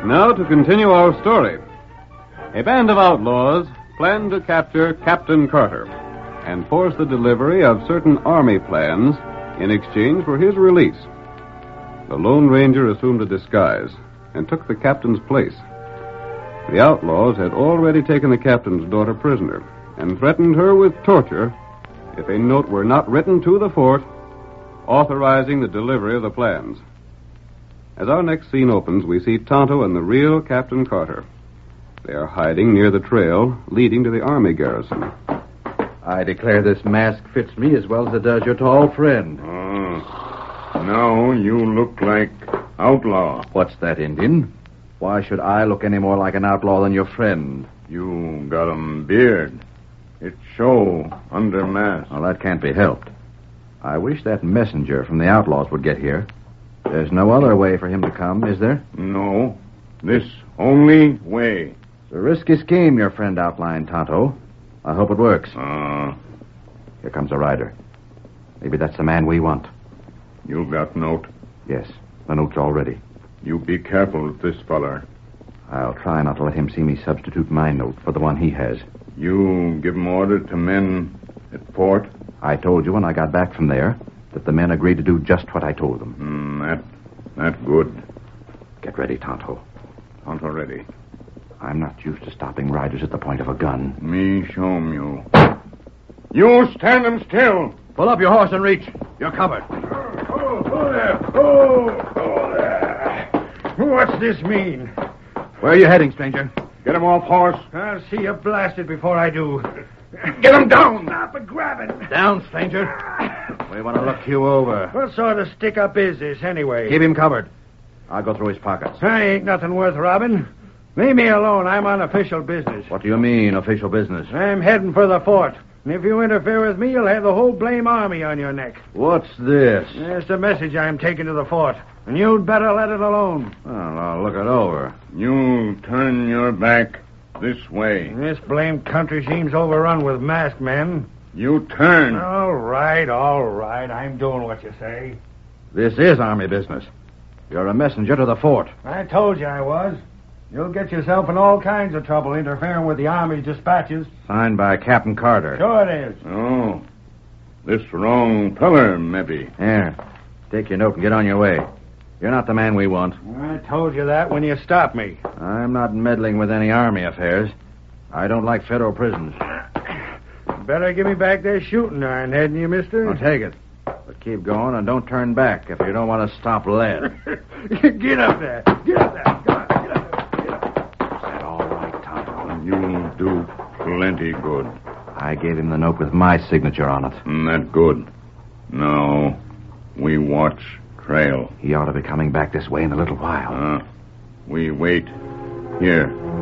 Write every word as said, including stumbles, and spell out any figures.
Now to continue our story. A band of outlaws planned to capture Captain Carter and force the delivery of certain army plans in exchange for his release. The Lone Ranger assumed a disguise and took the captain's place. The outlaws had already taken the captain's daughter prisoner and threatened her with torture if a note were not written to the fort authorizing the delivery of the plans. As our next scene opens, we see Tonto and the real Captain Carter. They are hiding near the trail leading to the army garrison. I declare this mask fits me as well as it does your tall friend. Oh, now you look like outlaw. What's that, Indian? Why should I look any more like an outlaw than your friend? You got a beard. It show under mask. Well, that can't be helped. I wish that messenger from the outlaws would get here. There's no other way for him to come, is there? No. This only way. It's a risky scheme your friend outlined, Tonto. I hope it works. Ah. Uh, Here comes a rider. Maybe that's the man we want. You got note? Yes, the note's all ready. You be careful with this feller. I'll try not to let him see me substitute my note for the one he has. You give him order to men at fort? I told you when I got back from there that the men agreed to do just what I told them. Mm, that, that good. Get ready, Tonto. Tonto ready. I'm not used to stopping riders at the point of a gun. Me show 'em you. You stand 'em still. Pull up your horse and reach. You're covered. Oh, oh, oh there. Oh, oh there. What's this mean? Where are you heading, stranger? Get him off horse. I'll see you blasted before I do. Get him down. Stop it, grab it. Down, stranger. We want to look you over. What sort of stick-up is this, anyway? Keep him covered. I'll go through his pockets. I ain't nothing worth robbing. Leave me alone. I'm on official business. What do you mean, official business? I'm heading for the fort. And if you interfere with me, you'll have the whole blame army on your neck. What's this? It's the message I'm taking to the fort. And you'd better let it alone. Well, I'll look it over. You turn your back this way. This blamed country seems overrun with masked men. You turn. All right, all right. I'm doing what you say. This is army business. You're a messenger to the fort. I told you I was. You'll get yourself in all kinds of trouble interfering with the army's dispatches. Signed by Captain Carter. Sure it is. Oh. This wrong feller, maybe. Here. Take your note and get on your way. You're not the man we want. I told you that when you stopped me. I'm not meddling with any army affairs. I don't like federal prisons. Better give me back that shooting iron, hadn't you, mister? I'll take it. But keep going and don't turn back if you don't want to stop lead. Get up there. Get up there. Come on, get up there. Get up. Is that all right, Tonto? You'll do plenty good. I gave him the note with my signature on it. Mm, that good. Now, we watch trail. He ought to be coming back this way in a little while. Uh, we wait here.